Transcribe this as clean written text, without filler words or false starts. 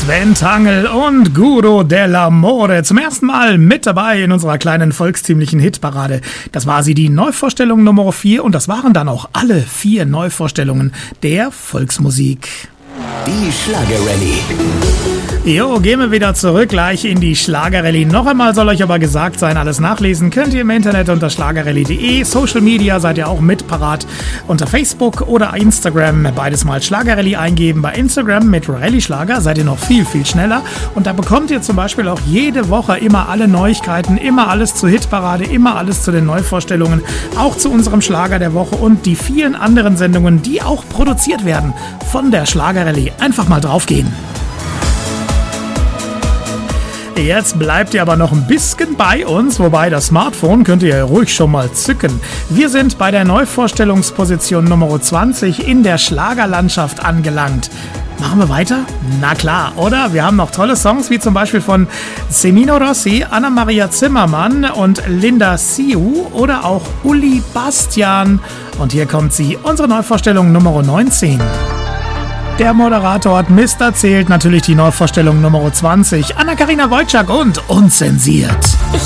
Sven Tangl und Guro dell'Amore zum ersten Mal mit dabei in unserer kleinen volkstümlichen Hitparade. Das war sie, die Neuvorstellung Nummer 4, und das waren dann auch alle 4 Neuvorstellungen der Volksmusik. Die Schlagerrallye. Jo, gehen wir wieder zurück gleich in die Schlagerrallye. Noch einmal soll euch aber gesagt sein, alles nachlesen könnt ihr im Internet unter schlagerrallye.de. Social Media seid ihr auch mit parat unter Facebook oder Instagram. Beides mal Schlagerrallye eingeben. Bei Instagram mit Rallye Schlager seid ihr noch viel, viel schneller. Und da bekommt ihr zum Beispiel auch jede Woche immer alle Neuigkeiten, immer alles zur Hitparade, immer alles zu den Neuvorstellungen, auch zu unserem Schlager der Woche und die vielen anderen Sendungen, die auch produziert werden von der Schlagerrallye. Einfach mal draufgehen. Jetzt bleibt ihr aber noch ein bisschen bei uns, wobei das Smartphone könnt ihr ja ruhig schon mal zücken. Wir sind bei der Neuvorstellungsposition Nummer 20 in der Schlagerlandschaft angelangt. Machen wir weiter? Na klar, oder? Wir haben noch tolle Songs, wie zum Beispiel von Semino Rossi, Anna-Maria Zimmermann und Linda Siu oder auch Uli Bastian. Und hier kommt sie, unsere Neuvorstellung Nummer 19. Der Moderator hat Mist erzählt, natürlich die Neuvorstellung Nummer 20, Anna-Karina Wojcik und Unzensiert. Ich